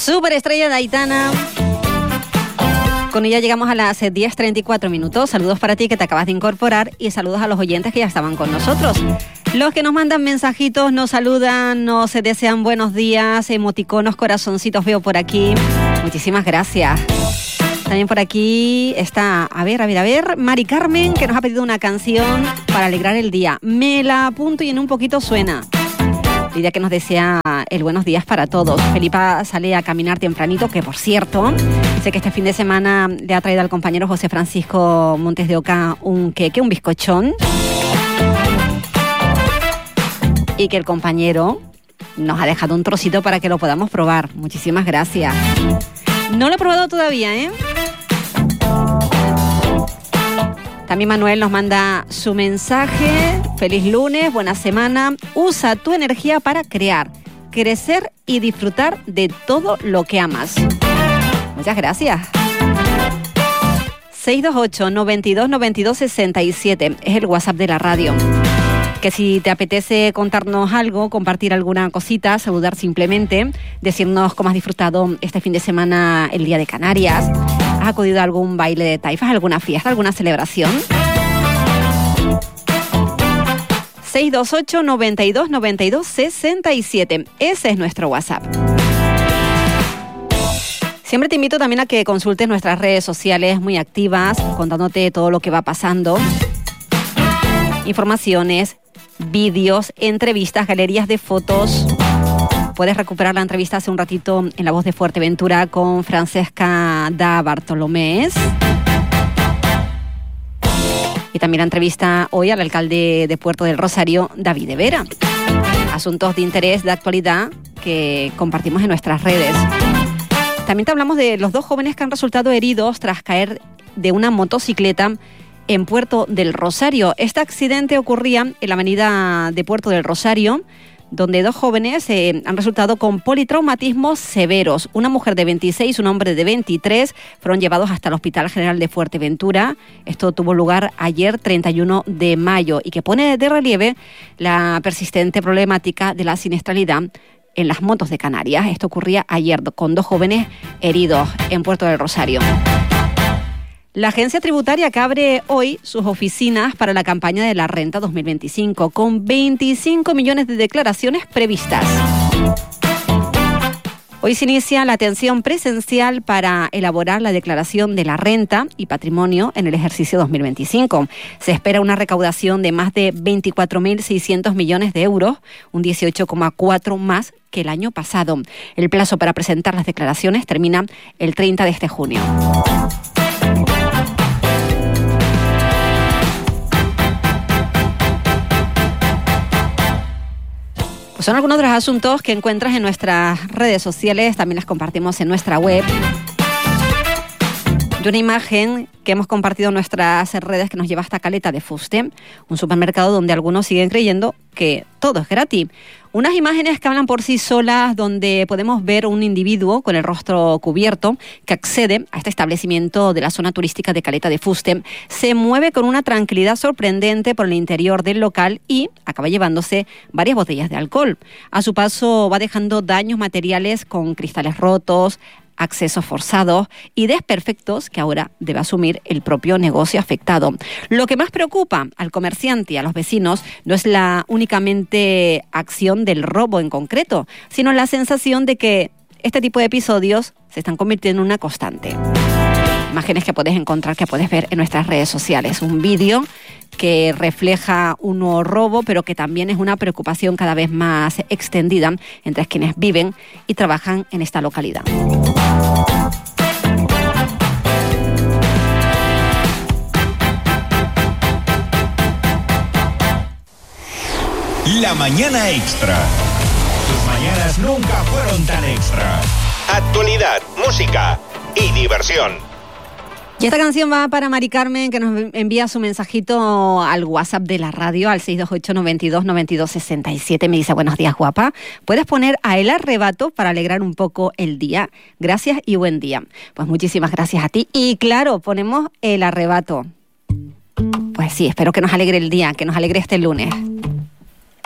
Superestrella de Aitana. Con ella llegamos a las 10:34 minutos. Saludos para ti que te acabas de incorporar y saludos a los oyentes que ya estaban con nosotros. Los que nos mandan mensajitos, nos saludan, nos desean buenos días, emoticonos, corazoncitos veo por aquí. Muchísimas gracias. También por aquí está, a ver, Mari Carmen, que nos ha pedido una canción para alegrar el día. Me la apunto y en un poquito suena. Lidia, que nos desea el buenos días para todos. Felipa sale a caminar tempranito, que por cierto, sé que este fin de semana le ha traído al compañero José Francisco Montes de Oca un queque, un bizcochón. Y que el compañero nos ha dejado un trocito para que lo podamos probar. Muchísimas gracias. No lo he probado todavía, ¿eh? También Manuel nos manda su mensaje. Feliz lunes, buena semana. Usa tu energía para crear, crecer y disfrutar de todo lo que amas. Muchas gracias. 628 92 92 67 es el WhatsApp de la radio. Que si te apetece contarnos algo, compartir alguna cosita, saludar simplemente, decirnos cómo has disfrutado este fin de semana el Día de Canarias, ¿has acudido a algún baile de taifas, alguna fiesta, alguna celebración? 628 92 92 67. Ese es nuestro WhatsApp. Siempre te invito también a que consultes nuestras redes sociales muy activas, contándote todo lo que va pasando. Informaciones, vídeos, entrevistas, galerías de fotos. Puedes recuperar la entrevista hace un ratito en La Voz de Fuerteventura con Francesca da Bartolomés. Y también la entrevista hoy al alcalde de Puerto del Rosario, David de Vera. Asuntos de interés, de actualidad que compartimos en nuestras redes. También te hablamos de los dos jóvenes que han resultado heridos tras caer de una motocicleta en Puerto del Rosario. Este accidente ocurría en la avenida de Puerto del Rosario, donde dos jóvenes han resultado con politraumatismos severos. Una mujer de 26 y un hombre de 23 fueron llevados hasta el Hospital General de Fuerteventura. Esto tuvo lugar ayer, 31 de mayo, y que pone de relieve la persistente problemática de la siniestralidad en las motos de Canarias. Esto ocurría ayer con dos jóvenes heridos en Puerto del Rosario. La agencia tributaria que abre hoy sus oficinas para la campaña de la renta 2025, con 25 millones de declaraciones previstas. Hoy se inicia la atención presencial para elaborar la declaración de la renta y patrimonio en el ejercicio 2025. Se espera una recaudación de más de 24.600 millones de euros, un 18,4% más que el año pasado. El plazo para presentar las declaraciones termina el 30 de este junio. Son algunos de los asuntos que encuentras en nuestras redes sociales, también las compartimos en nuestra web. Y una imagen que hemos compartido en nuestras redes que nos lleva hasta Caleta de Fuste, un supermercado donde algunos siguen creyendo que todo es gratis. Unas imágenes que hablan por sí solas, donde podemos ver un individuo con el rostro cubierto que accede a este establecimiento de la zona turística de Caleta de Fuste. Se mueve con una tranquilidad sorprendente por el interior del local y acaba llevándose varias botellas de alcohol. A su paso va dejando daños materiales con cristales rotos, accesos forzados y desperfectos que ahora debe asumir el propio negocio afectado. Lo que más preocupa al comerciante y a los vecinos no es la únicamente acción del robo en concreto, sino la sensación de que este tipo de episodios se están convirtiendo en una constante. Imágenes que puedes encontrar, que puedes ver en nuestras redes sociales. Un vídeo que refleja un nuevo robo, pero que también es una preocupación cada vez más extendida entre quienes viven y trabajan en esta localidad. La mañana extra. Tus mañanas nunca fueron tan extra. Actualidad, música y diversión. Y esta canción va para Mari Carmen, que nos envía su mensajito al WhatsApp de la radio, al 628 92 92 67. Me dice: buenos días, guapa. ¿Puedes poner a El Arrebato para alegrar un poco el día? Gracias y buen día. Pues muchísimas gracias a ti. Y claro, ponemos El Arrebato. Pues sí, espero que nos alegre el día, que nos alegre este lunes.